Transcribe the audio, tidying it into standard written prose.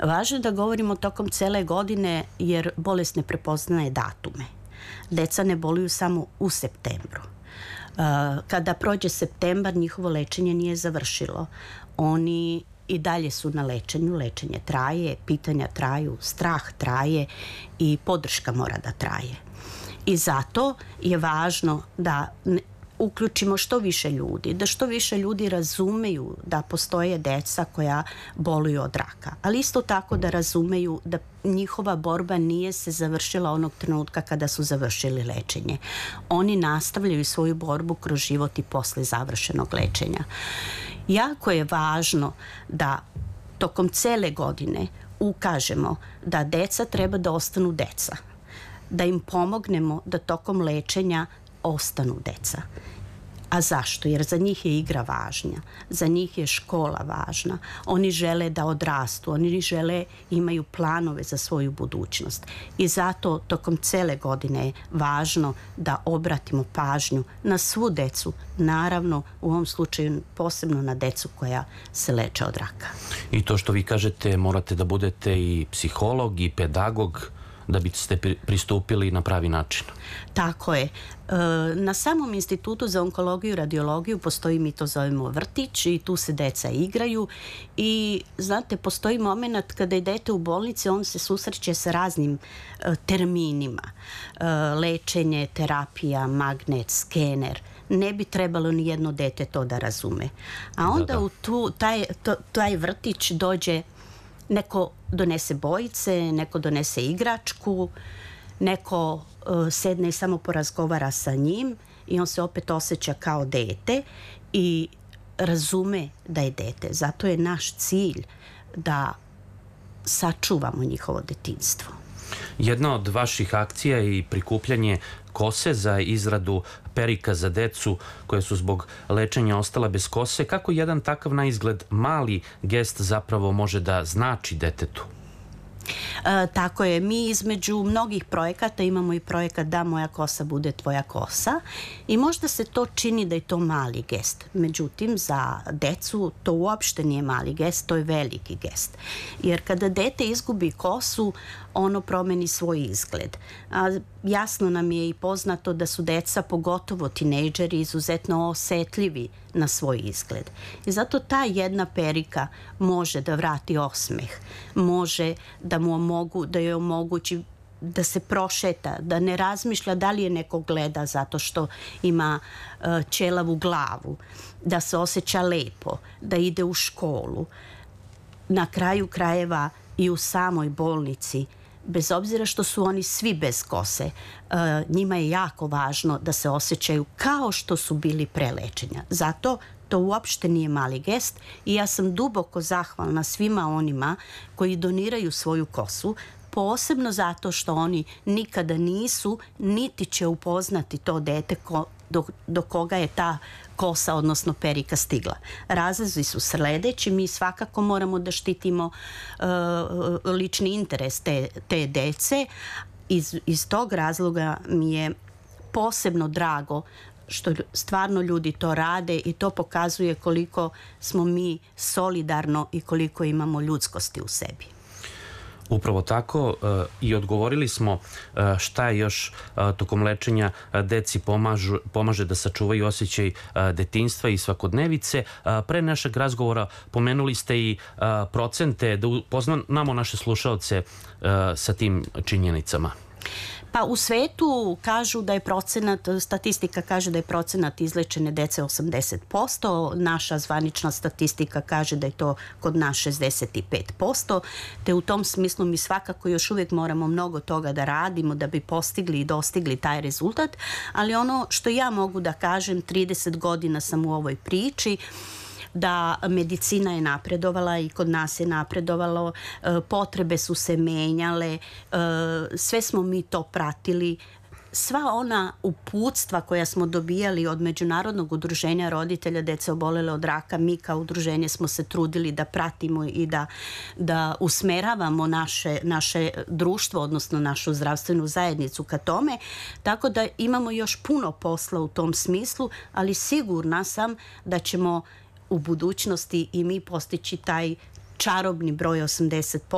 Važno je da govorimo tokom cele godine jer bolest ne prepoznaje datume. Deca ne boluju samo u septembru. Kada prođe septembar, njihovo lečenje nije završilo. Oni i dalje su na lečenju, lečenje traje, pitanja traju, strah traje i podrška mora da traje. I zato je važno da uključimo što više ljudi, da što više ljudi razumeju da postoje deca koja boluju od raka, ali isto tako da razumeju da njihova borba nije se završila onog trenutka kada su završili lečenje. Oni nastavljaju svoju borbu kroz život i posle završenog lečenja. Jako je važno da tokom cele godine ukažemo da deca treba da ostanu deca, da im pomognemo da tokom lečenja ostanu deca. A zašto? Jer za njih je igra važna, za njih je škola važna, oni žele da odrastu, oni žele, imaju planove za svoju budućnost i zato tokom cele godine je važno da obratimo pažnju na svu decu, naravno u ovom slučaju posebno na decu koja se leče od raka. I to što vi kažete, morate da budete i psiholog i pedagog da biste pristupili na pravi način. Tako je. Na samom Institutu za onkologiju i radiologiju postoji, mi to zovemo vrtić, i tu se deca igraju i znate, postoji moment kada je dete u bolnici, on se susreće sa raznim terminima. Lečenje, terapija, magnet, skener. Ne bi trebalo ni jedno dete to da razume. A onda u taj vrtić dođe, neko donese bojice, neko donese igračku, neko sedne i samo porazgovara sa njim i on se opet osjeća kao dete i razume da je dete. Zato je naš cilj da sačuvamo njihovo detinjstvo. Jedna od vaših akcija je i prikupljanje kose za izradu perika za decu koje su zbog lečenja ostala bez kose. Kako jedan takav na izgled mali gest zapravo može da znači detetu? Tako je, mi između mnogih projekata imamo i projekat Da moja kosa bude tvoja kosa i možda se to čini da je to mali gest. Međutim, za decu to uopšte nije mali gest, to je veliki gest. Jer kada dete izgubi kosu, ono promeni svoj izgled. Jasno nam je i poznato da su deca, pogotovo tinejdžeri, izuzetno osetljivi na svoj izgled. I zato ta jedna perika može da vrati osmeh, može da joj omogući da se prošeta, da ne razmišlja da li je neko gleda zato što ima ćelavu glavu, da se osjeća lepo, da ide u školu. Na kraju krajeva i u samoj bolnici, bez obzira što su oni svi bez kose, njima je jako važno da se osjećaju kao što su bili pre lečenja. Zato to uopšte nije mali gest i ja sam duboko zahvalna svima onima koji doniraju svoju kosu, posebno zato što oni nikada nisu, niti će upoznati to dete do koga je ta kosa, odnosno perika, stigla. Razlozi su sledeći, mi svakako moramo da štitimo lični interes te dece. Iz tog razloga mi je posebno drago što stvarno ljudi to rade i to pokazuje koliko smo mi solidarno i koliko imamo ljudskosti u sebi. Upravo tako i odgovorili smo šta je još tokom lečenja deci pomaže da sačuvaju osjećaj detinjstva i svakodnevice. Pre našeg razgovora pomenuli ste i procente, da upoznamo naše slušaoce sa tim činjenicama. Pa u svetu kažu da je procenat, statistika kaže da je procenat izlečene dece 80%, naša zvanična statistika kaže da je to kod nas 65%, te u tom smislu mi svakako još uvijek moramo mnogo toga da radimo da bi postigli i dostigli taj rezultat, ali ono što ja mogu da kažem, 30 godina sam u ovoj priči, da medicina je napredovala i kod nas je napredovalo, potrebe su se menjale, sve smo mi to pratili. Sva ona uputstva koja smo dobijali od Međunarodnog udruženja roditelja dece obolele od raka, mi kao udruženje smo se trudili da pratimo i da usmeravamo naše društvo, odnosno našu zdravstvenu zajednicu ka tome, tako da imamo još puno posla u tom smislu, ali sigurna sam da ćemo u budućnosti i mi postići taj čarobni broj 80%.